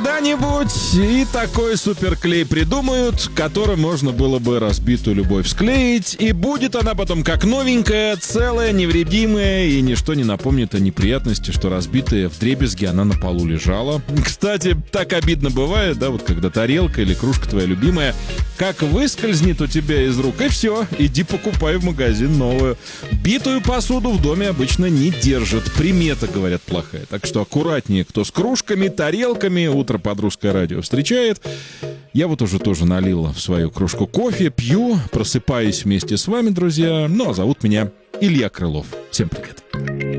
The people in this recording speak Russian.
Когда-нибудь и такой суперклей придумают, которым можно было бы разбитую любовь склеить, и будет она потом как новенькая, целая, невредимая, и ничто не напомнит о неприятности, что разбитая вдребезги она на полу лежала. Кстати, так обидно бывает, да, вот когда тарелка или кружка твоя любимая как выскользнет у тебя из рук, и все, иди покупай в магазин новую. Битую посуду в доме обычно не держат, примета, говорят, плохая. Так что аккуратнее, кто с кружками, тарелками, утро под Русское радио встречает. Я вот уже тоже налил в свою кружку кофе, пью, просыпаюсь вместе с вами, друзья. Ну, а зовут меня Илья Крылов. Всем привет.